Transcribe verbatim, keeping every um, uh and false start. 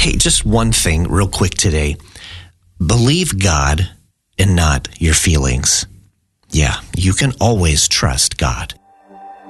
Hey, just one thing real quick today. Believe God and not your feelings. Yeah, you can always trust God.